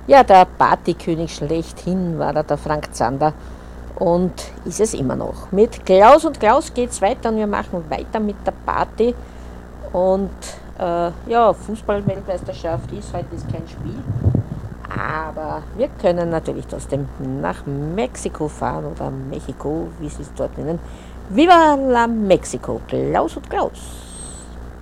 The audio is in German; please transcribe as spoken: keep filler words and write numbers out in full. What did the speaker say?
Ja, der Partykönig schlechthin war da der Frank Zander und ist es immer noch. Mit Klaus und Klaus geht es weiter und wir machen weiter mit der Party. Und äh, ja, Fußball-Weltmeisterschaft ist heute ist kein Spiel, aber wir können natürlich trotzdem nach Mexiko fahren oder Mexiko, wie sie es dort nennen. Viva la Mexico, Klaus und Klaus!